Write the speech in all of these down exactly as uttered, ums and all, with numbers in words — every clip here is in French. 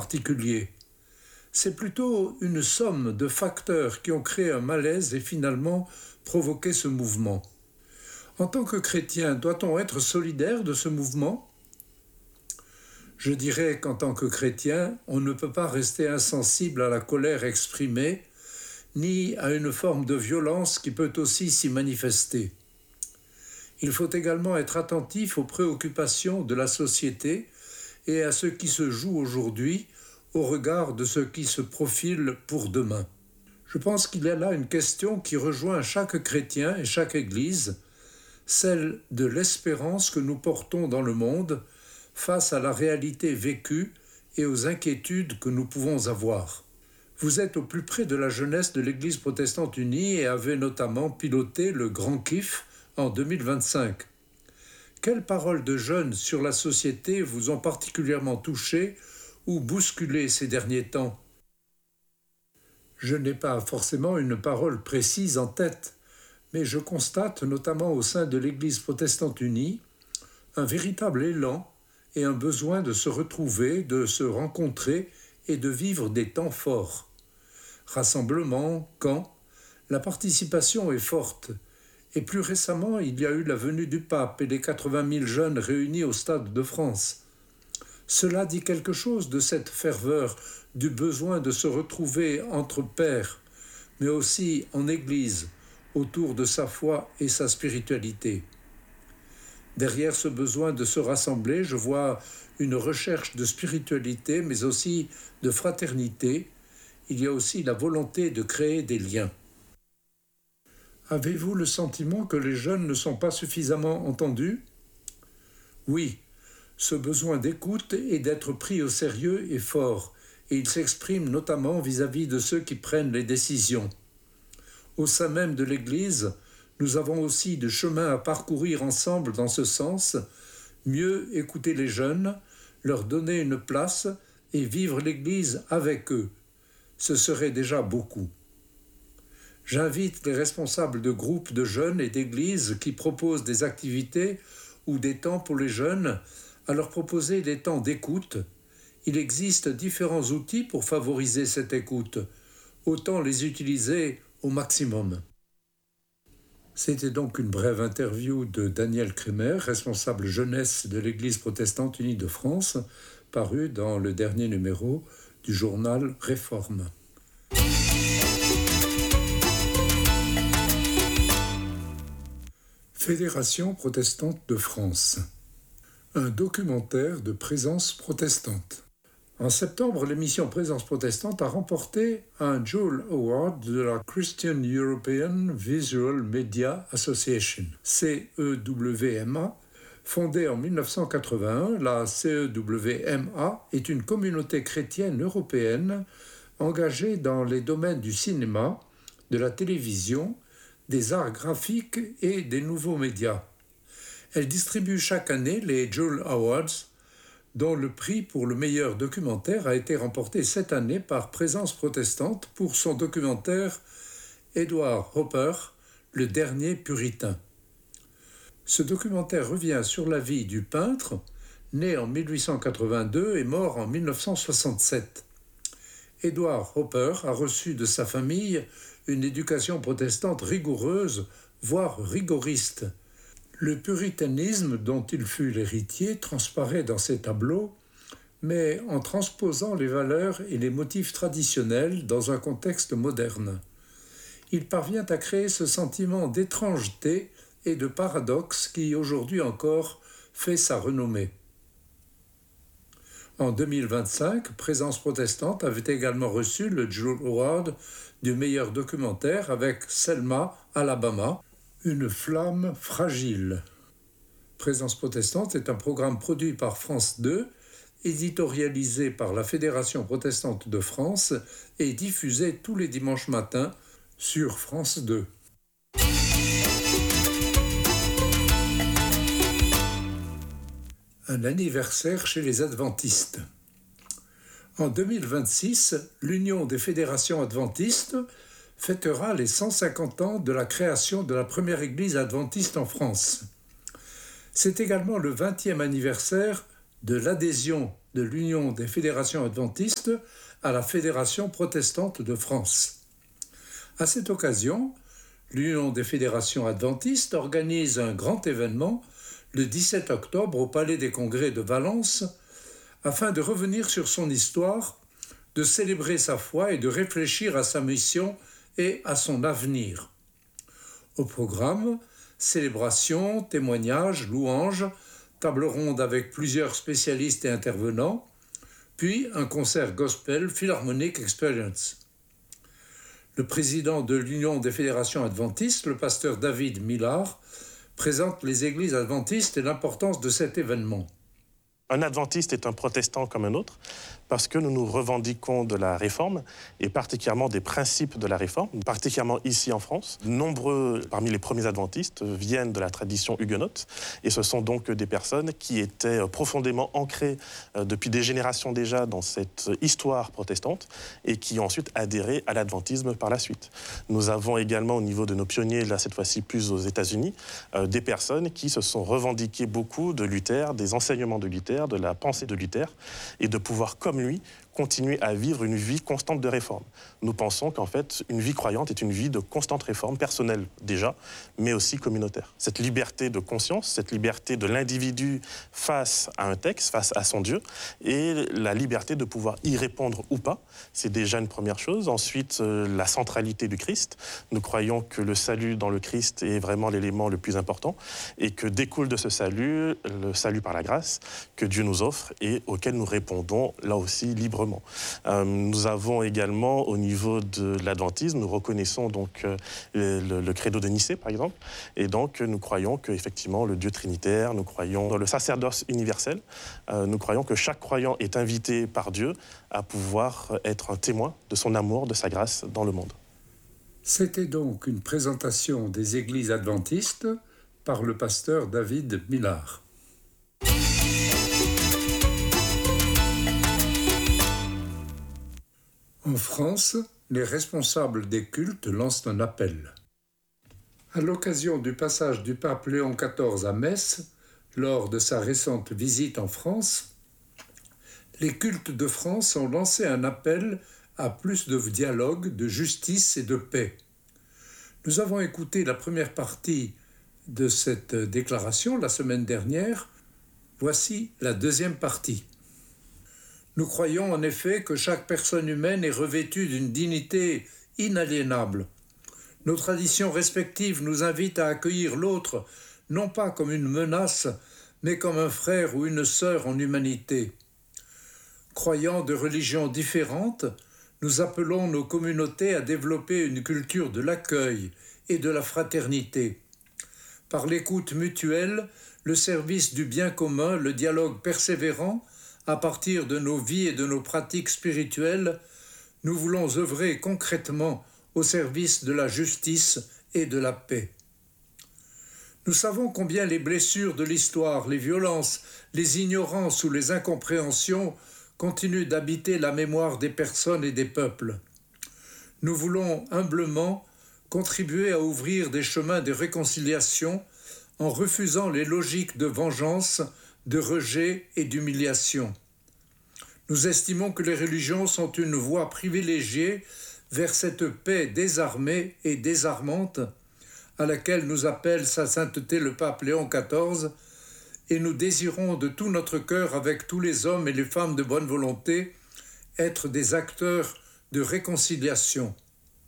particulier. C'est plutôt une somme de facteurs qui ont créé un malaise et finalement provoqué ce mouvement. En tant que chrétien, doit-on être solidaire de ce mouvement ? Je dirais qu'en tant que chrétien, on ne peut pas rester insensible à la colère exprimée, ni à une forme de violence qui peut aussi s'y manifester. Il faut également être attentif aux préoccupations de la société et à ce qui se joue aujourd'hui au regard de ce qui se profile pour demain. Je pense qu'il y a là une question qui rejoint chaque chrétien et chaque Église, celle de l'espérance que nous portons dans le monde face à la réalité vécue et aux inquiétudes que nous pouvons avoir. Vous êtes au plus près de la jeunesse de l'Église protestante unie et avez notamment piloté le Grand K I F en deux mille vingt-cinq. Quelles paroles de jeunes sur la société vous ont particulièrement touché ou bousculé ces derniers temps ? Je n'ai pas forcément une parole précise en tête, mais je constate notamment au sein de l'Église protestante unie un véritable élan et un besoin de se retrouver, de se rencontrer et de vivre des temps forts. Rassemblements, camps, la participation est forte. Et plus récemment, il y a eu la venue du pape et les quatre-vingt mille jeunes réunis au Stade de France. Cela dit quelque chose de cette ferveur, du besoin de se retrouver entre pairs, mais aussi en Église, autour de sa foi et sa spiritualité. Derrière ce besoin de se rassembler, je vois une recherche de spiritualité, mais aussi de fraternité. Il y a aussi la volonté de créer des liens. Avez-vous le sentiment que les jeunes ne sont pas suffisamment entendus ? Oui, ce besoin d'écoute et d'être pris au sérieux est fort, et il s'exprime notamment vis-à-vis de ceux qui prennent les décisions. Au sein même de l'Église, nous avons aussi de chemin à parcourir ensemble dans ce sens, mieux écouter les jeunes, leur donner une place et vivre l'Église avec eux. Ce serait déjà beaucoup. J'invite les responsables de groupes de jeunes et d'églises qui proposent des activités ou des temps pour les jeunes à leur proposer des temps d'écoute. Il existe différents outils pour favoriser cette écoute. Autant les utiliser au maximum. C'était donc une brève interview de Daniel Kremer, responsable jeunesse de l'Église protestante unie de France, parue dans le dernier numéro du journal Réforme. Fédération protestante de France. Un documentaire de présence protestante. En septembre, l'émission Présence protestante a remporté un Joule Award de la Christian European Visual Media Association, C E W M A. Fondée en dix-neuf cent quatre-vingt-un, la C E W M A est une communauté chrétienne européenne engagée dans les domaines du cinéma, de la télévision, des arts graphiques et des nouveaux médias. Elle distribue chaque année les Joule Awards, dont le prix pour le meilleur documentaire a été remporté cette année par Présence protestante pour son documentaire Edward Hopper, le dernier puritain. Ce documentaire revient sur la vie du peintre, né en dix-huit cent quatre-vingt-deux et mort en dix-neuf cent soixante-sept. Edward Hopper a reçu de sa famille une éducation protestante rigoureuse, voire rigoriste. Le puritanisme dont il fut l'héritier transparaît dans ses tableaux, mais en transposant les valeurs et les motifs traditionnels dans un contexte moderne. Il parvient à créer ce sentiment d'étrangeté et de paradoxe qui, aujourd'hui encore, fait sa renommée. En deux mille vingt-cinq, Présence protestante avait également reçu le Joule Award du meilleur documentaire avec Selma, Alabama, une flamme fragile. Présence protestante est un programme produit par France deux, éditorialisé par la Fédération protestante de France et diffusé tous les dimanches matins sur France deux. Un anniversaire chez les adventistes. En deux mille vingt-six, l'Union des fédérations adventistes fêtera les cent cinquante ans de la création de la première église adventiste en France. C'est également le vingtième anniversaire de l'adhésion de l'Union des fédérations adventistes à la Fédération protestante de France. À cette occasion, l'Union des fédérations adventistes organise un grand événement le dix-sept octobre au Palais des Congrès de Valence afin de revenir sur son histoire, de célébrer sa foi et de réfléchir à sa mission et à son avenir. Au programme, célébrations, témoignages, louanges, table ronde avec plusieurs spécialistes et intervenants, puis un concert gospel Philharmonic Experience. Le président de l'Union des fédérations adventistes, le pasteur David Millard, présente les églises adventistes et l'importance de cet événement. Un adventiste est un protestant comme un autre parce que nous nous revendiquons de la réforme et particulièrement des principes de la réforme, particulièrement ici en France. Nombreux parmi les premiers adventistes viennent de la tradition huguenote et ce sont donc des personnes qui étaient profondément ancrées depuis des générations déjà dans cette histoire protestante et qui ont ensuite adhéré à l'adventisme par la suite. Nous avons également au niveau de nos pionniers, là cette fois-ci plus aux États-Unis, des personnes qui se sont revendiquées beaucoup de Luther, des enseignements de Luther, de la pensée de Luther, et de pouvoir, comme lui, continuer à vivre une vie constante de réforme. Nous pensons qu'en fait, une vie croyante est une vie de constante réforme, personnelle déjà, mais aussi communautaire. Cette liberté de conscience, cette liberté de l'individu face à un texte, face à son Dieu, et la liberté de pouvoir y répondre ou pas, c'est déjà une première chose. Ensuite, euh, la centralité du Christ. Nous croyons que le salut dans le Christ est vraiment l'élément le plus important, et que découle de ce salut, le salut par la grâce, que Dieu nous offre et auquel nous répondons là aussi librement. Euh, nous avons également, au niveau de l'adventisme, nous reconnaissons donc euh, le, le credo de Nicée, par exemple, et donc nous croyons qu'effectivement le Dieu trinitaire, nous croyons dans le sacerdoce universel, euh, nous croyons que chaque croyant est invité par Dieu à pouvoir être un témoin de son amour, de sa grâce dans le monde. C'était donc une présentation des églises adventistes par le pasteur David Millard. En France, les responsables des cultes lancent un appel. À l'occasion du passage du pape Léon quatorze à Metz, lors de sa récente visite en France, les cultes de France ont lancé un appel à plus de dialogue, de justice et de paix. Nous avons écouté la première partie de cette déclaration la semaine dernière. Voici la deuxième partie. Nous croyons en effet que chaque personne humaine est revêtue d'une dignité inaliénable. Nos traditions respectives nous invitent à accueillir l'autre, non pas comme une menace, mais comme un frère ou une sœur en humanité. Croyant de religions différentes, nous appelons nos communautés à développer une culture de l'accueil et de la fraternité. Par l'écoute mutuelle, le service du bien commun, le dialogue persévérant, à partir de nos vies et de nos pratiques spirituelles, nous voulons œuvrer concrètement au service de la justice et de la paix. Nous savons combien les blessures de l'histoire, les violences, les ignorances ou les incompréhensions continuent d'habiter la mémoire des personnes et des peuples. Nous voulons humblement contribuer à ouvrir des chemins de réconciliation en refusant les logiques de vengeance, de rejet et d'humiliation. Nous estimons que les religions sont une voie privilégiée vers cette paix désarmée et désarmante à laquelle nous appelle sa sainteté le pape Léon quatorze, et nous désirons de tout notre cœur, avec tous les hommes et les femmes de bonne volonté, être des acteurs de réconciliation.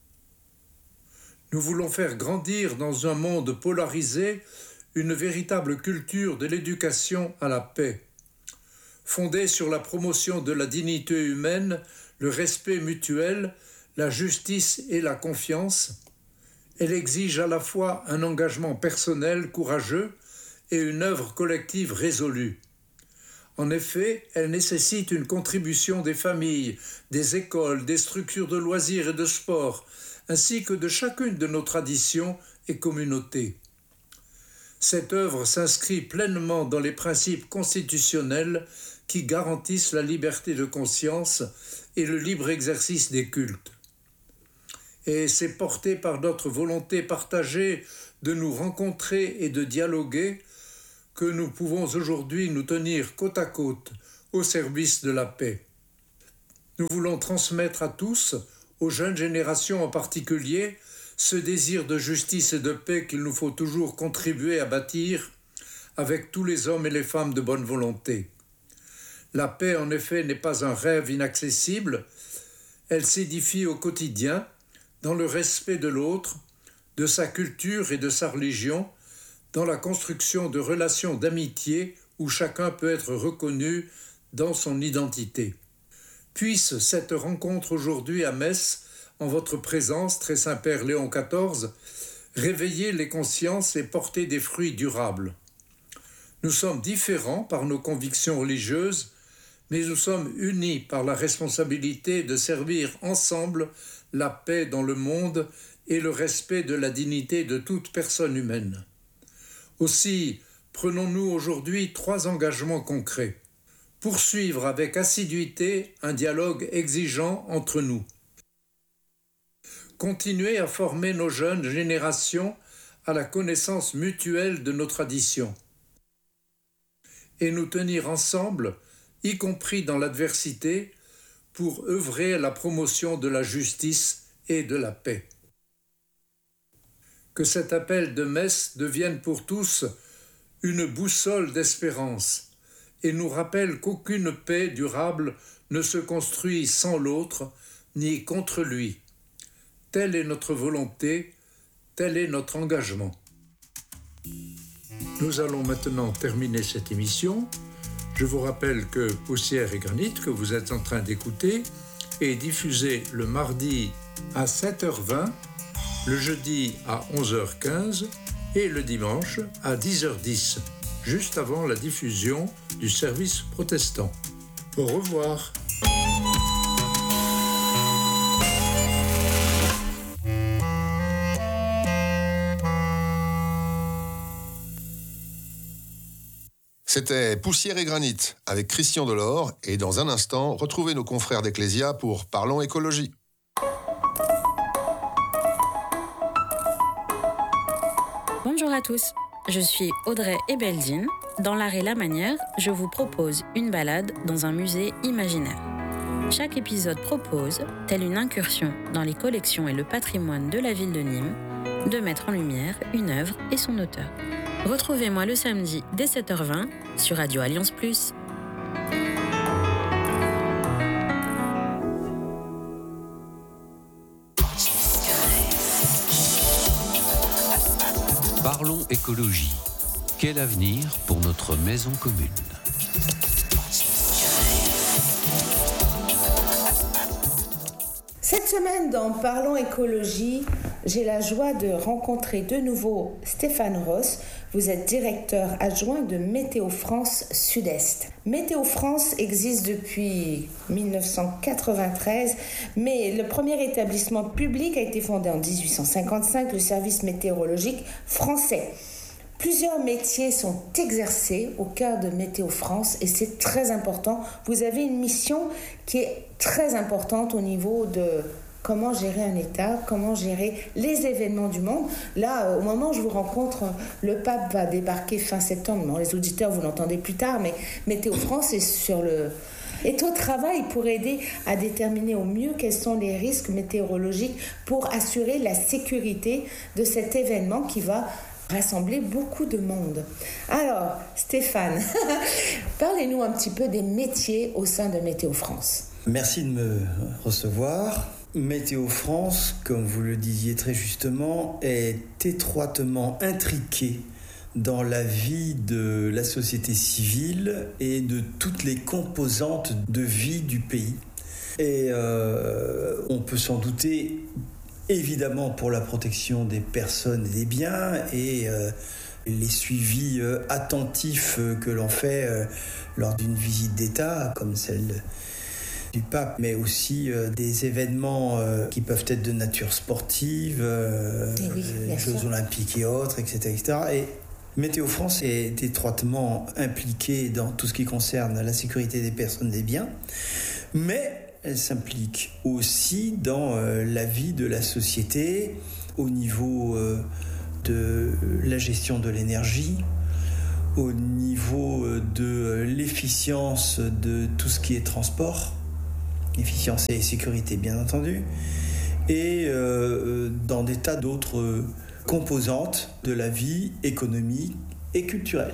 Nous voulons faire grandir dans un monde polarisé une véritable culture de l'éducation à la paix. Fondée sur la promotion de la dignité humaine, le respect mutuel, la justice et la confiance, elle exige à la fois un engagement personnel courageux et une œuvre collective résolue. En effet, elle nécessite une contribution des familles, des écoles, des structures de loisirs et de sport, ainsi que de chacune de nos traditions et communautés. Cette œuvre s'inscrit pleinement dans les principes constitutionnels qui garantissent la liberté de conscience et le libre exercice des cultes. Et c'est porté par notre volonté partagée de nous rencontrer et de dialoguer que nous pouvons aujourd'hui nous tenir côte à côte au service de la paix. Nous voulons transmettre à tous, aux jeunes générations en particulier, ce désir de justice et de paix qu'il nous faut toujours contribuer à bâtir avec tous les hommes et les femmes de bonne volonté. La paix, en effet, n'est pas un rêve inaccessible, elle s'édifie au quotidien, dans le respect de l'autre, de sa culture et de sa religion, dans la construction de relations d'amitié où chacun peut être reconnu dans son identité. Puisse cette rencontre aujourd'hui à Metz, en votre présence, très Saint-Père Léon quatorze, réveiller les consciences et porter des fruits durables. Nous sommes différents par nos convictions religieuses, mais nous sommes unis par la responsabilité de servir ensemble la paix dans le monde et le respect de la dignité de toute personne humaine. Aussi, prenons-nous aujourd'hui trois engagements concrets. Poursuivre avec assiduité un dialogue exigeant entre nous. Continuer à former nos jeunes générations à la connaissance mutuelle de nos traditions. Et nous tenir ensemble, y compris dans l'adversité, pour œuvrer à la promotion de la justice et de la paix. Que cet appel de Metz devienne pour tous une boussole d'espérance et nous rappelle qu'aucune paix durable ne se construit sans l'autre ni contre lui. Telle est notre volonté, tel est notre engagement. Nous allons maintenant terminer cette émission. Je vous rappelle que Poussière et Granit, que vous êtes en train d'écouter, est diffusé le mardi à sept heures vingt, le jeudi à onze heures quinze et le dimanche à dix heures dix, juste avant la diffusion du service protestant. Au revoir. C'était Poussière et Granit avec Christian Delors et dans un instant, retrouvez nos confrères d'Ecclésia pour Parlons écologie. Bonjour à tous, je suis Audrey Ebeldine. Dans l'art et la manière, je vous propose une balade dans un musée imaginaire. Chaque épisode propose, telle une incursion dans les collections et le patrimoine de la ville de Nîmes, de mettre en lumière une œuvre et son auteur. Retrouvez-moi le samedi dès sept heures vingt sur Radio Alliance Plus. Parlons écologie. Quel avenir pour notre maison commune ? Cette semaine, dans Parlons écologie, j'ai la joie de rencontrer de nouveau Stéphane Ross. Vous êtes directeur adjoint de Météo France Sud-Est. Météo France existe depuis dix-neuf cent quatre-vingt-treize, mais le premier établissement public a été fondé en dix-huit cent cinquante-cinq, le service météorologique français. Plusieurs métiers sont exercés au cœur de Météo France et c'est très important. Vous avez une mission qui est très importante au niveau de comment gérer un État, comment gérer les événements du monde. Là, au moment où je vous rencontre, le pape va débarquer fin septembre. Bon, les auditeurs, vous l'entendez plus tard, mais Météo France est sur le... est au travail pour aider à déterminer au mieux quels sont les risques météorologiques pour assurer la sécurité de cet événement qui va rassembler beaucoup de monde. Alors, Stéphane, parlez-nous un petit peu des métiers au sein de Météo France. Merci de me recevoir. Météo France, comme vous le disiez très justement, est étroitement intriqué dans la vie de la société civile et de toutes les composantes de vie du pays. Et euh, on peut s'en douter, évidemment pour la protection des personnes et des biens et euh, les suivis euh, attentifs euh, que l'on fait euh, lors d'une visite d'État, comme celle du pape, mais aussi euh, des événements euh, qui peuvent être de nature sportive, euh, oui, les Jeux olympiques et autres, et cetera, et cetera. Et Météo France est étroitement impliquée dans tout ce qui concerne la sécurité des personnes et des biens, mais elle s'implique aussi dans euh, la vie de la société au niveau euh, de la gestion de l'énergie, au niveau de l'efficience de tout ce qui est transport, efficience et sécurité bien entendu, et euh, dans des tas d'autres composantes de la vie économique et culturelle.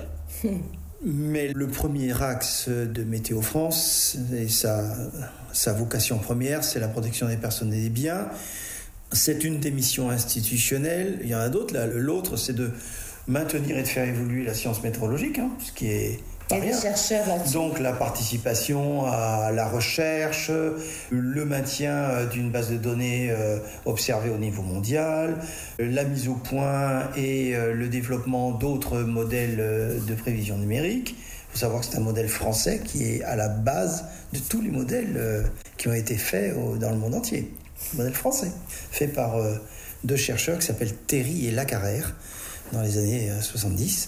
Mais le premier axe de Météo France, et sa, sa vocation première, c'est la protection des personnes et des biens. C'est une des missions institutionnelles. Il y en a d'autres. Là, l'autre, c'est de maintenir et de faire évoluer la science météorologique, hein, ce qui est pas rien. Et des chercheurs là-dessus. Donc la participation à la recherche, le maintien d'une base de données euh, observée au niveau mondial, la mise au point et euh, le développement d'autres modèles euh, de prévision numérique. Il faut savoir que c'est un modèle français qui est à la base de tous les modèles euh, qui ont été faits au, dans le monde entier. Un modèle français, fait par euh, deux chercheurs qui s'appellent Terry et Lacarrère dans les années euh, soixante-dix.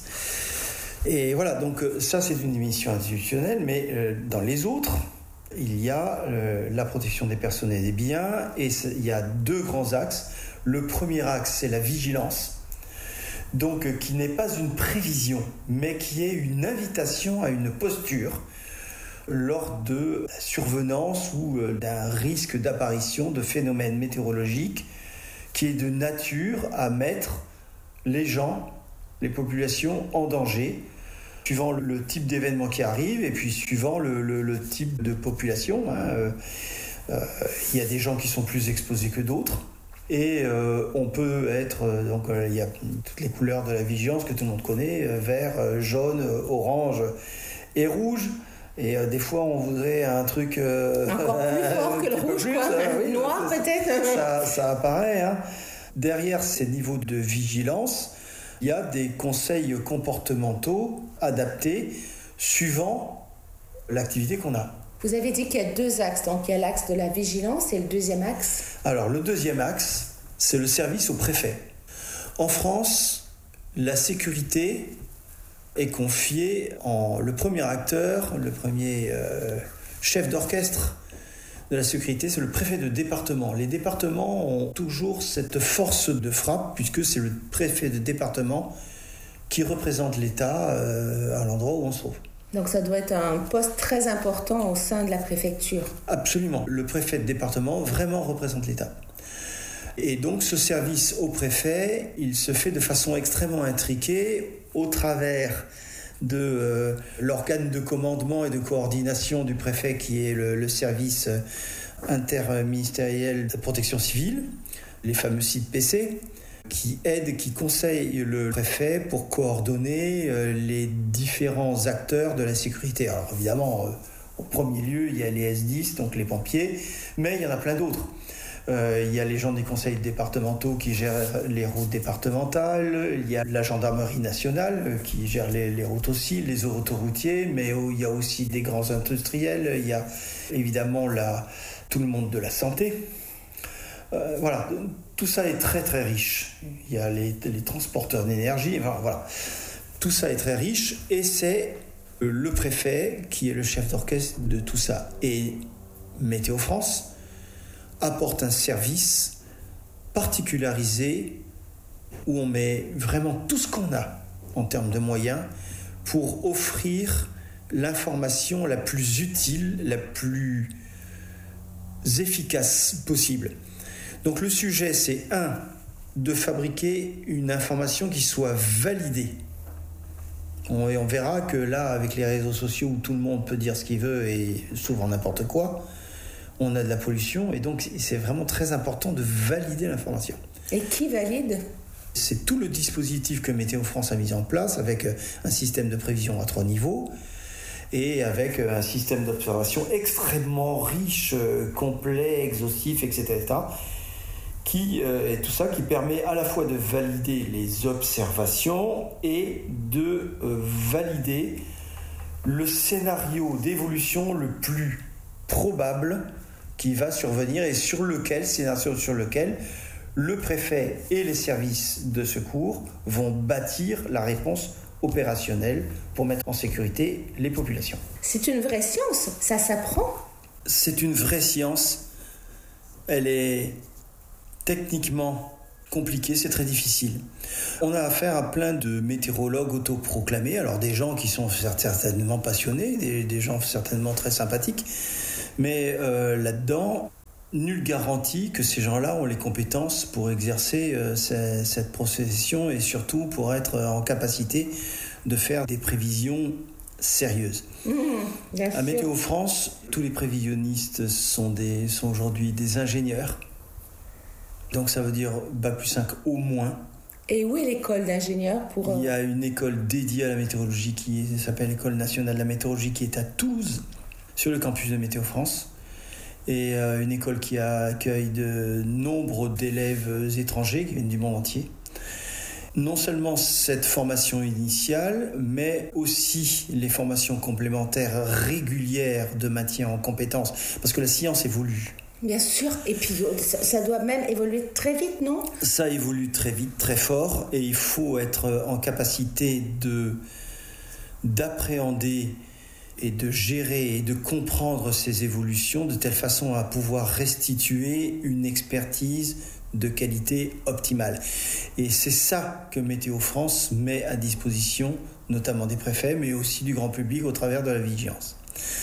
Et voilà, donc ça c'est une mission institutionnelle, mais euh, dans les autres, il y a euh, la protection des personnes et des biens, et il y a deux grands axes. Le premier axe, c'est la vigilance, donc euh, qui n'est pas une prévision, mais qui est une invitation à une posture lors de la survenance ou euh, d'un risque d'apparition de phénomènes météorologiques qui est de nature à mettre les gens, les populations en danger, suivant le type d'événement qui arrive et puis suivant le, le, le type de population. Hein. Euh, euh, il y a des gens qui sont plus exposés que d'autres. Et euh, on peut être... Euh, donc euh, il y a toutes les couleurs de la vigilance que tout le monde connaît, euh, vert, euh, jaune, euh, orange et rouge. Et euh, des fois, on voudrait un truc... Euh, Encore plus fort que le rouge, plus, quoi. Euh, oui, Noir, ça, peut-être. Ça, ça apparaît. Hein. Derrière ces niveaux de vigilance, il y a des conseils comportementaux adaptés suivant l'activité qu'on a. Vous avez dit qu'il y a deux axes. Donc, il y a l'axe de la vigilance et le deuxième axe. Alors, le deuxième axe, c'est le service au préfet. En France, la sécurité est confiée en le premier acteur, le premier euh, chef d'orchestre de la sécurité, c'est le préfet de département. Les départements ont toujours cette force de frappe, puisque c'est le préfet de département qui représente l'État euh, à l'endroit où on se trouve. Donc ça doit être un poste très important au sein de la préfecture. Absolument. Le préfet de département vraiment représente l'État. Et donc ce service au préfet, il se fait de façon extrêmement intriquée au travers de euh, l'organe de commandement et de coordination du préfet qui est le, le service interministériel de protection civile, les fameux C I P P C, qui aide, qui conseille le préfet pour coordonner euh, les différents acteurs de la sécurité. Alors évidemment, euh, au premier lieu, il y a les S dix, donc les pompiers, mais il y en a plein d'autres. Euh, il y a les gens des conseils départementaux qui gèrent les routes départementales, il y a la gendarmerie nationale euh, qui gère les, les routes aussi, les autoroutiers, mais oh, il y a aussi des grands industriels, il y a évidemment la, tout le monde de la santé. Euh, voilà, tout ça est très très riche. Il y a les, les transporteurs d'énergie, enfin, voilà. Tout ça est très riche et c'est le préfet qui est le chef d'orchestre de tout ça. Et Météo France apporte un service particularisé où on met vraiment tout ce qu'on a en termes de moyens pour offrir l'information la plus utile, la plus efficace possible. Donc le sujet, c'est un, de fabriquer une information qui soit validée. On, et on verra que là, avec les réseaux sociaux où tout le monde peut dire ce qu'il veut et souvent n'importe quoi, on a de la pollution et donc c'est vraiment très important de valider l'information. Et qui valide ? C'est tout le dispositif que Météo France a mis en place avec un système de prévision à trois niveaux et avec un système d'observation extrêmement riche, complet, exhaustif, et cetera. Qui, euh, et tout ça qui permet à la fois de valider les observations et de euh, valider le scénario d'évolution le plus probable qui va survenir et sur lequel, scénario sur lequel le préfet et les services de secours vont bâtir la réponse opérationnelle pour mettre en sécurité les populations. C'est une vraie science, ça s'apprend ? C'est une vraie science. Elle est techniquement compliqué, c'est très difficile. On a affaire à plein de météorologues autoproclamés, alors des gens qui sont certainement passionnés, des, des gens certainement très sympathiques, mais euh, là-dedans, nulle garantie que ces gens-là ont les compétences pour exercer euh, c- cette profession et surtout pour être en capacité de faire des prévisions sérieuses. Mmh, bien à sûr. Météo France, tous les prévisionnistes sont, des, sont aujourd'hui des ingénieurs. Donc ça veut dire bac plus cinq au moins. Et où est l'école d'ingénieurs pour... Il y a une école dédiée à la météorologie qui s'appelle l'École nationale de la météorologie qui est à Toulouse, sur le campus de Météo France. Et euh, une école qui accueille de nombre d'élèves étrangers qui viennent du monde entier. Non seulement cette formation initiale, mais aussi les formations complémentaires régulières de maintien en compétences, parce que la science évolue. Bien sûr, et puis ça, ça doit même évoluer très vite, non ? Ça évolue très vite, très fort, et il faut être en capacité de, d'appréhender et de gérer et de comprendre ces évolutions de telle façon à pouvoir restituer une expertise de qualité optimale. Et c'est ça que Météo France met à disposition, notamment des préfets, mais aussi du grand public au travers de la vigilance.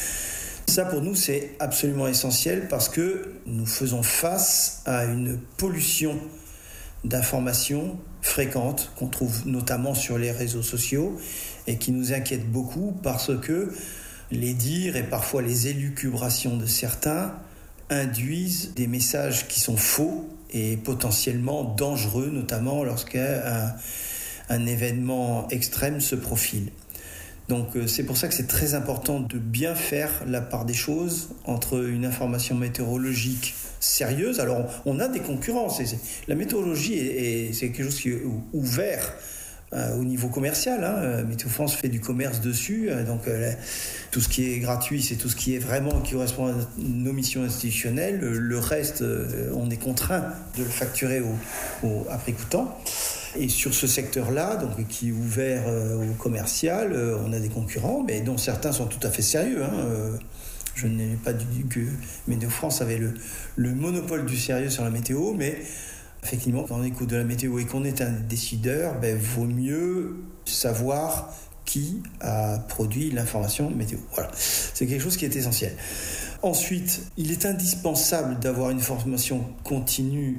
Ça, pour nous, c'est absolument essentiel parce que nous faisons face à une pollution d'informations fréquentes qu'on trouve notamment sur les réseaux sociaux et qui nous inquiète beaucoup parce que les dires et parfois les élucubrations de certains induisent des messages qui sont faux et potentiellement dangereux, notamment lorsqu'un un événement extrême se profile. Donc c'est pour ça que c'est très important de bien faire la part des choses entre une information météorologique sérieuse. Alors on a des concurrents, c'est, c'est, la météorologie est, est, c'est quelque chose qui est ouvert euh, au niveau commercial. Hein. Météo France fait du commerce dessus, euh, donc euh, tout ce qui est gratuit, c'est tout ce qui est vraiment qui correspond à nos missions institutionnelles. Le, le reste, euh, on est contraint de le facturer au, au, à prix coûtant. Et sur ce secteur-là, donc, qui est ouvert euh, au commercial, euh, on a des concurrents, mais dont certains sont tout à fait sérieux. Hein. Euh, je n'ai pas dit que Météo France avait le, le monopole du sérieux sur la météo, mais effectivement, quand on écoute de la météo et qu'on est un décideur, ben, vaut mieux savoir qui a produit l'information météo. Voilà, c'est quelque chose qui est essentiel. Ensuite, il est indispensable d'avoir une formation continue,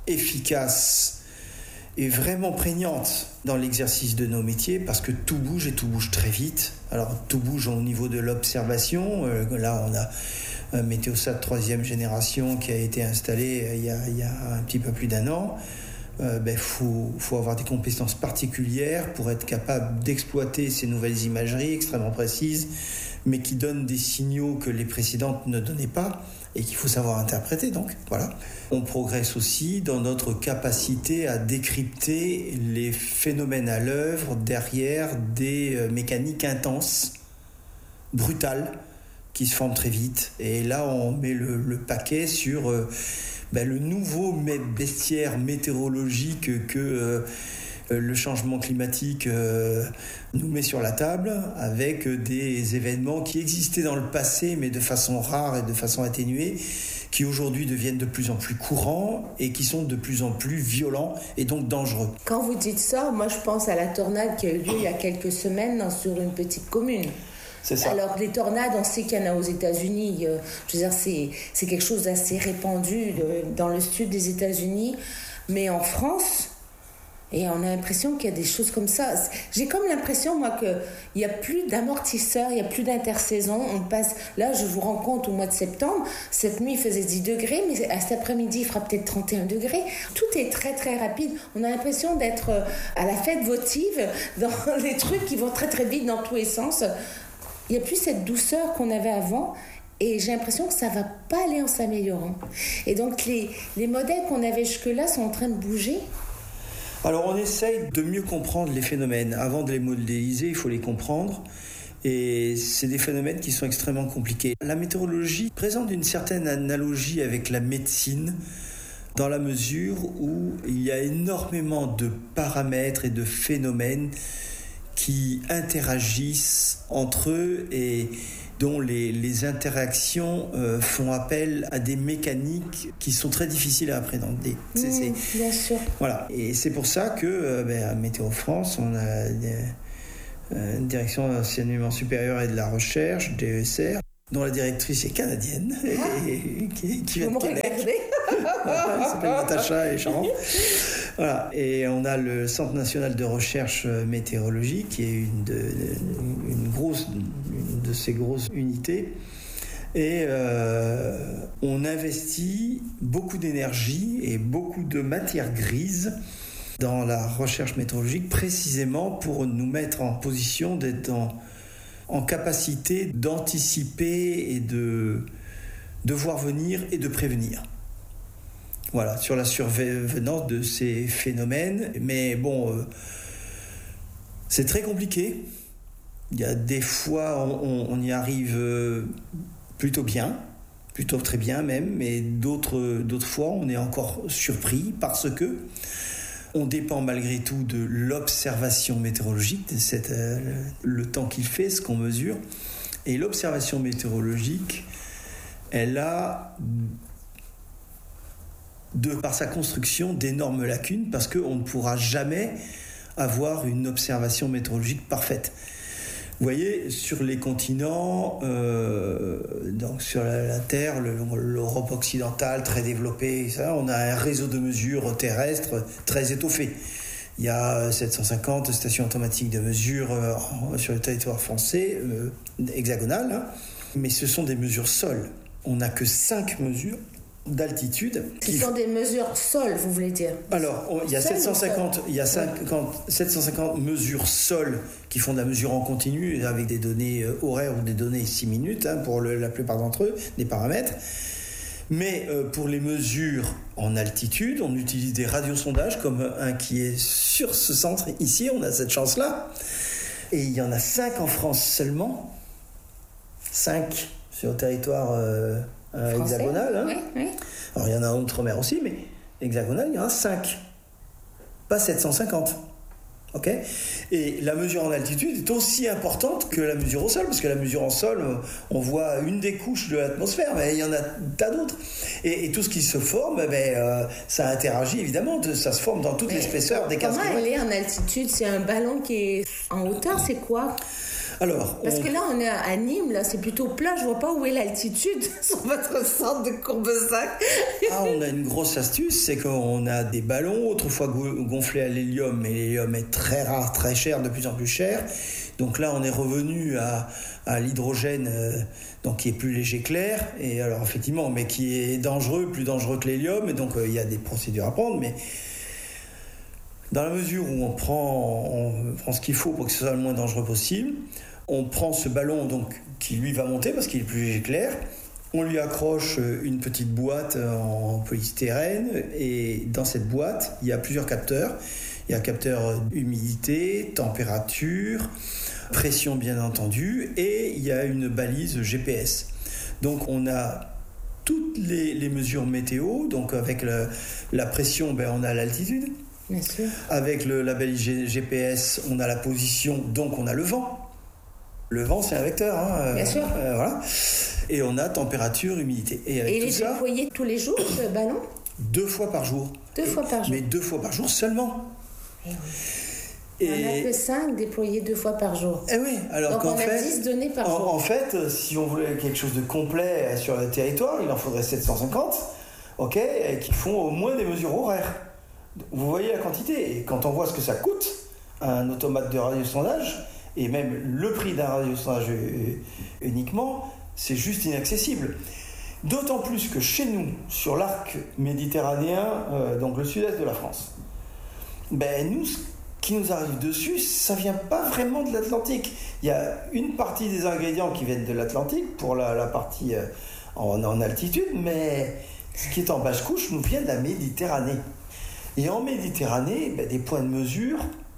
efficace, est vraiment prégnante dans l'exercice de nos métiers parce que tout bouge et tout bouge très vite. Alors tout bouge au niveau de l'observation. Euh, là, on a un Météosat troisième génération qui a été installé euh, il, y a, il y a un petit peu plus d'un an. Euh, ben, faut, faut avoir des compétences particulières pour être capable d'exploiter ces nouvelles imageries extrêmement précises, mais qui donnent des signaux que les précédentes ne donnaient pas et qu'il faut savoir interpréter. Donc, voilà. On progresse aussi dans notre capacité à décrypter les phénomènes à l'œuvre derrière des euh, mécaniques intenses, brutales, qui se forment très vite. Et là, on met le, le paquet sur euh, ben, le nouveau bestiaire météorologique que euh, le changement climatique euh, nous met sur la table, avec des événements qui existaient dans le passé, mais de façon rare et de façon atténuée, qui aujourd'hui deviennent de plus en plus courants et qui sont de plus en plus violents et donc dangereux. Quand vous dites ça, moi je pense à la tornade qui a eu lieu il y a quelques semaines sur une petite commune. C'est ça. Alors les tornades, on sait qu'il y en a aux États-Unis. Euh, je veux dire, c'est, c'est quelque chose d'assez répandu de, dans le sud des États-Unis. Mais en France, et on a l'impression qu'il y a des choses comme ça. J'ai comme l'impression, moi, qu'il n'y a plus d'amortisseurs, il n'y a plus d'intersaison. On passe, là, je vous rends compte, au mois de septembre, cette nuit, il faisait dix degrés, mais à cet après-midi, il fera peut-être trente et un degrés. Tout est très, très rapide. On a l'impression d'être à la fête votive, dans les trucs qui vont très, très vite dans tous les sens. Il n'y a plus cette douceur qu'on avait avant. Et j'ai l'impression que ça ne va pas aller en s'améliorant. Et donc, les, les modèles qu'on avait jusque-là sont en train de bouger. Alors on essaye de mieux comprendre les phénomènes. Avant de les modéliser, il faut les comprendre. Et c'est des phénomènes qui sont extrêmement compliqués. La météorologie présente une certaine analogie avec la médecine, dans la mesure où il y a énormément de paramètres et de phénomènes qui interagissent entre eux et dont les, les interactions euh, font appel à des mécaniques qui sont très difficiles à appréhender. C'est, Mmh, c'est, bien sûr. voilà. Et c'est pour ça que euh, ben, à Météo France, on a euh, une direction d'enseignement supérieur et de la recherche, D E S R, dont la directrice est canadienne, Ah. et, et, qui, qui vient Vous de me Québec. regardez. Elle s'appelle Natacha et Charles. Voilà. Et on a le Centre national de recherche météorologique, qui est une de, une grosse, une de ces grosses unités. Et euh, on investit beaucoup d'énergie et beaucoup de matière grise dans la recherche météorologique, précisément pour nous mettre en position d'être en, en capacité d'anticiper et de, de voir venir et de prévenir. Voilà, sur la survenance de ces phénomènes. Mais bon, euh, c'est très compliqué. Il y a des fois, on, on y arrive euh, plutôt bien, plutôt très bien même, mais d'autres, d'autres fois, on est encore surpris parce que on dépend malgré tout de l'observation météorologique, de cette, euh, le temps qu'il fait, ce qu'on mesure. Et l'observation météorologique, elle a, de par sa construction, d'énormes lacunes parce qu'on ne pourra jamais avoir une observation météorologique parfaite. Vous voyez, sur les continents, euh, donc sur la, la Terre, le, l'Europe occidentale très développée, ça, on a un réseau de mesures terrestres très étoffé. Il y a sept cent cinquante stations automatiques de mesure euh, sur le territoire français, euh, hexagonal, hein, mais ce sont des mesures sol. On n'a que cinq mesures d'altitude. Ce sont des mesures sol, vous voulez dire? Alors, on, il y a Sol sept cent cinquante, ou il y a cinquante, sept cent cinquante mesures sol qui font de la mesure en continu avec des données euh, horaires ou des données six minutes hein, pour le, la plupart d'entre eux, des paramètres. Mais euh, pour les mesures en altitude, on utilise des radiosondages comme un qui est sur ce centre ici. On a cette chance-là. Et il y en a cinq en France seulement. Cinq sur le territoire euh, euh, hexagonal. Hein. Oui, oui. Alors il y en a en outre-mer aussi, mais hexagonal, il y en a cinq. Pas sept cent cinquante. Ok ? Et la mesure en altitude est aussi importante que la mesure au sol, parce que la mesure en sol, on voit une des couches de l'atmosphère, mais il y en a tas d'autres. Et, et tout ce qui se forme, ben, euh, ça interagit évidemment, ça se forme dans toute Mais l'épaisseur des quinze comment kilomètres. elle est en altitude? C'est un ballon qui est en hauteur, c'est quoi? Alors, Parce on... que là, on est à Nîmes, là, c'est plutôt plat. Je vois pas où est l'altitude sur votre centre de Courbesac. Ah, on a une grosse astuce, c'est qu'on a des ballons, autrefois gonflés à l'hélium, mais l'hélium est très rare, très cher, de plus en plus cher. Donc là, on est revenu à, à l'hydrogène, euh, donc qui est plus léger que l'air, et alors effectivement, mais qui est dangereux, plus dangereux que l'hélium, et donc euh, il y a des procédures à prendre, mais dans la mesure où on prend, on prend ce qu'il faut pour que ce soit le moins dangereux possible, on prend ce ballon donc, qui lui va monter parce qu'il est plus léger que l'air, on lui accroche une petite boîte en polystyrène et dans cette boîte, il y a plusieurs capteurs. Il y a capteur humidité, température, pression bien entendu et il y a une balise G P S. Donc on a toutes les, les mesures météo, donc avec le, la pression, ben, on a l'altitude. Bien sûr. Avec le, la balise G- GPS, on a la position, donc on a le vent. Le vent, c'est un vecteur. Hein, Bien euh, sûr. Euh, voilà. Et on a température, humidité. Et avec Et il tout est ça, déployé tous les jours, ce ballon? deux fois par jour. Deux fois par jour. Mais deux fois par jour seulement. Eh oui. Il n'y en a Et, que cinq déployés deux fois par jour. eh oui, alors Donc qu'en on a fait, dix données par en, jour. en fait, si on voulait quelque chose de complet sur le territoire, il en faudrait sept cent cinquante, ok, et qui font au moins des mesures horaires. Vous voyez la quantité. Et quand on voit ce que ça coûte, un automate de radiosondage, et même le prix d'un radiosondage uniquement, c'est juste inaccessible. D'autant plus que chez nous, sur l'arc méditerranéen, euh, donc le sud-est de la France, ben nous, ce qui nous arrive dessus, ça vient pas vraiment de l'Atlantique. Il y a une partie des ingrédients qui viennent de l'Atlantique pour la, la partie euh, en, en altitude, mais ce qui est en basse couche nous vient de la Méditerranée. Et en Méditerranée, ben, des points de mesure,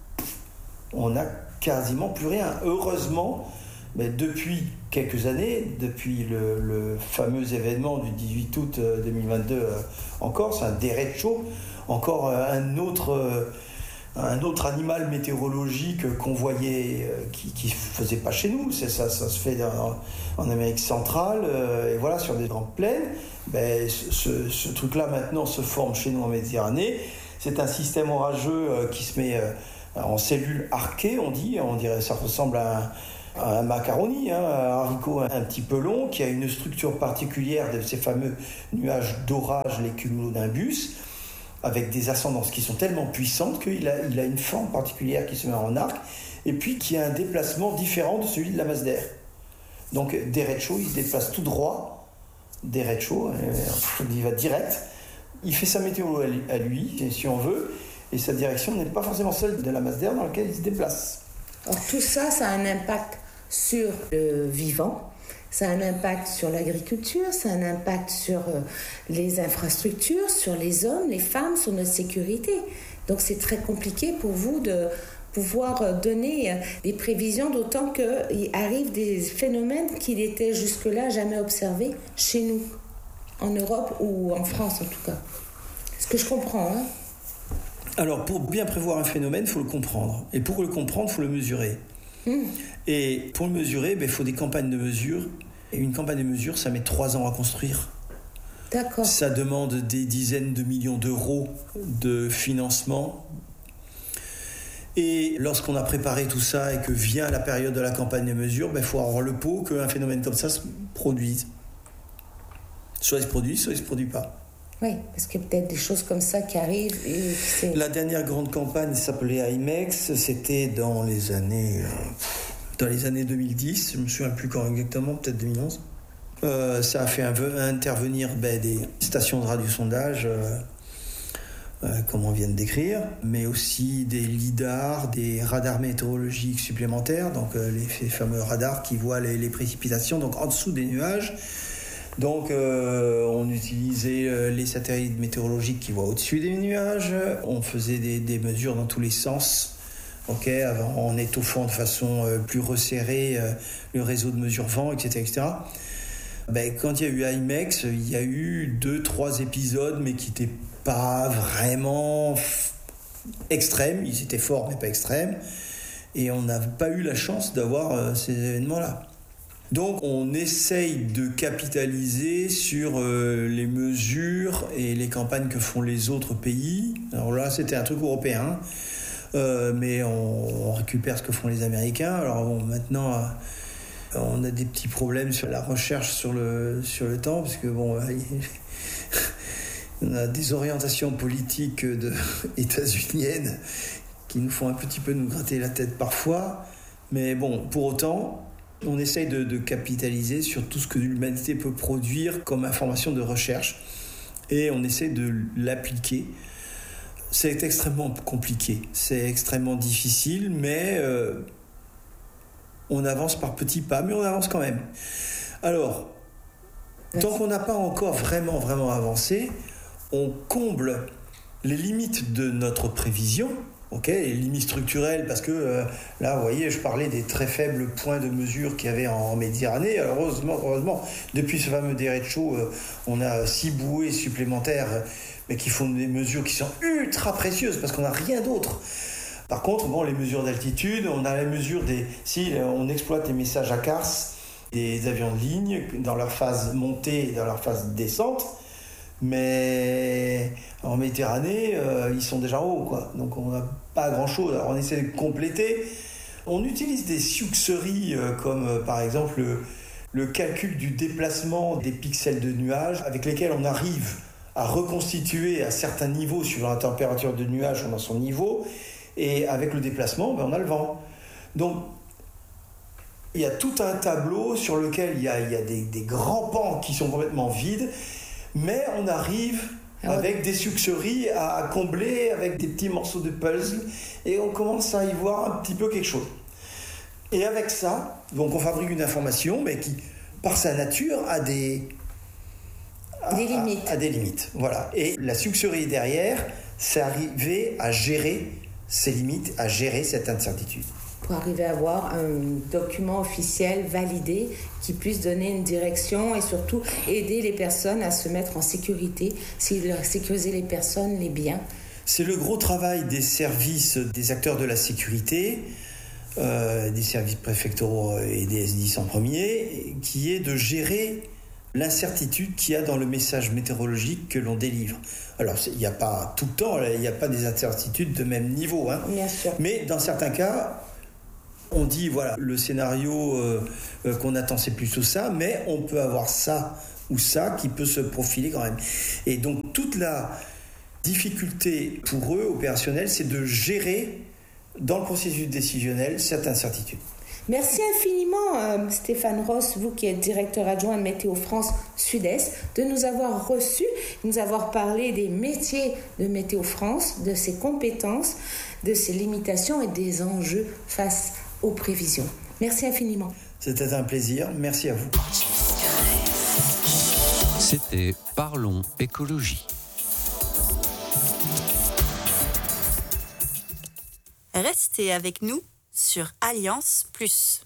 on n'a quasiment plus rien. Heureusement, ben, depuis quelques années, depuis le, le fameux événement du dix-huit août deux mille vingt-deux euh, en Corse, un dérecho, encore euh, un autre, euh, un autre animal météorologique qu'on voyait, euh, qui ne se faisait pas chez nous. C'est ça, ça se fait dans, en Amérique centrale, euh, et voilà, sur des grandes plaines. Ben, ce, ce truc-là, maintenant, se forme chez nous en Méditerranée. C'est un système orageux euh, qui se met euh, en cellules arquées, on dit. On dirait ça ressemble à un, à un macaroni, hein, un haricot un, un petit peu long, qui a une structure particulière de ces fameux nuages d'orage, les cumulonimbus, avec des ascendances qui sont tellement puissantes qu'il a, il a une forme particulière qui se met en arc, et puis qui a un déplacement différent de celui de la masse d'air. Donc des raids chauds, il se déplace tout droit, des raids chauds, il va direct, il fait sa météo à lui, si on veut, et sa direction n'est pas forcément celle de la masse d'air dans laquelle il se déplace. Alors tout ça, ça a un impact sur le vivant, ça a un impact sur l'agriculture, ça a un impact sur euh, les infrastructures, sur les hommes, les femmes, sur notre sécurité. Donc c'est très compliqué pour vous de pouvoir donner euh, des prévisions, d'autant qu'il arrive des phénomènes qui n'étaient jusque-là jamais observés chez nous, en Europe ou en France en tout cas. Ce que je comprends, hein. Alors pour bien prévoir un phénomène, il faut le comprendre. Et pour le comprendre, il faut le mesurer. Mmh. Et pour le mesurer, il ben, faut des campagnes de mesure. Et une campagne de mesure, ça met trois ans à construire. D'accord. Ça demande des dizaines de millions d'euros de financement. Et lorsqu'on a préparé tout ça et que vient la période de la campagne de mesure, il ben, faut avoir le pot qu'un phénomène comme ça se produise. Soit il se produit, soit il ne se produit pas. Oui, parce qu'il y a peut-être des choses comme ça qui arrivent. Et c'est... La dernière grande campagne s'appelait IMEX, c'était dans les années, dans les années deux mille dix, je ne me souviens plus quand exactement, peut-être deux mille onze. Euh, ça a fait un, intervenir ben, des stations de radiosondage, euh, euh, comme on vient de décrire, mais aussi des lidars, des radars météorologiques supplémentaires, donc euh, les, les fameux radars qui voient les, les précipitations, donc en dessous des nuages. Donc euh, on utilisait euh, les satellites météorologiques qui voient au-dessus des nuages, on faisait des, des mesures dans tous les sens, okay, en étoffant de façon euh, plus resserrée euh, le réseau de mesure vent, et cetera et cetera. Ben, quand il y a eu IMEX, il y a eu deux, trois épisodes, mais qui n'étaient pas vraiment f- extrêmes, ils étaient forts mais pas extrêmes, et on n'a pas eu la chance d'avoir euh, ces événements-là. Donc on essaye de capitaliser sur euh, les mesures et les campagnes que font les autres pays. Alors là, c'était un truc européen, euh, mais on, on récupère ce que font les Américains. Alors bon, maintenant, euh, on a des petits problèmes sur la recherche sur le, sur le temps, parce que bon, euh, on a des orientations politiques de états-uniennes qui nous font un petit peu nous gratter la tête parfois. Mais bon, pour autant... On essaye de, de capitaliser sur tout ce que l'humanité peut produire comme information de recherche et on essaie de l'appliquer. C'est extrêmement compliqué, c'est extrêmement difficile, mais euh, on avance par petits pas, mais on avance quand même. Alors, tant qu'on n'a pas encore vraiment, vraiment avancé, on comble les limites de notre prévision. Ok, les limites structurelles, parce que euh, là, vous voyez, je parlais des très faibles points de mesure qu'il y avait en, en Méditerranée. Alors, heureusement, heureusement, depuis ce fameux derecho, euh, on a six bouées supplémentaires, euh, mais qui font des mesures qui sont ultra précieuses, parce qu'on n'a rien d'autre. Par contre, bon, les mesures d'altitude, on a la mesure des... Si on exploite les messages à Cars, des avions de ligne, dans leur phase montée et dans leur phase descente, mais en Méditerranée, euh, ils sont déjà en haut, quoi. Donc on n'a pas grand-chose. Alors on essaie de compléter. On utilise des succeries euh, comme euh, par exemple le, le calcul du déplacement des pixels de nuages avec lesquels on arrive à reconstituer à certains niveaux, suivant la température de nuage, on a son niveau, et avec le déplacement, ben, on a le vent. Donc il y a tout un tableau sur lequel il y a, il y a des, des grands pans qui sont complètement vides, mais on arrive avec des succeries à combler avec des petits morceaux de puzzle et on commence à y voir un petit peu quelque chose. Et avec ça, donc on fabrique une information, mais qui, par sa nature, a des, a, des limites. A, a des limites. Voilà. Et la succerie derrière, c'est arriver à gérer ces limites, à gérer cette incertitude. Pour arriver à avoir un document officiel validé qui puisse donner une direction et surtout aider les personnes à se mettre en sécurité, sécuriser les personnes, les biens. C'est le gros travail des services, des acteurs de la sécurité, euh, des services préfectoraux et des S dix en premier, qui est de gérer l'incertitude qu'il y a dans le message météorologique que l'on délivre. Alors, il n'y a pas tout le temps, il n'y a pas des incertitudes de même niveau. Hein. Bien sûr. Mais dans certains cas, on dit, voilà, le scénario euh, euh, qu'on attend, c'est plutôt ça, mais on peut avoir ça ou ça qui peut se profiler quand même. Et donc, toute la difficulté pour eux, opérationnelle, c'est de gérer dans le processus décisionnel cette incertitude. Merci infiniment euh, Stéphane Ross, vous qui êtes directeur adjoint de Météo France Sud-Est, de nous avoir reçus, de nous avoir parlé des métiers de Météo France, de ses compétences, de ses limitations et des enjeux face aux prévisions. Merci infiniment. C'était un plaisir, merci à vous. C'était Parlons écologie. Restez avec nous sur Alliance Plus.